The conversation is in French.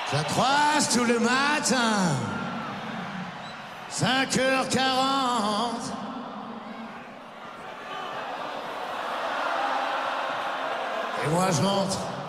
Je la croise tout le matin, 5h40. Et moi je montre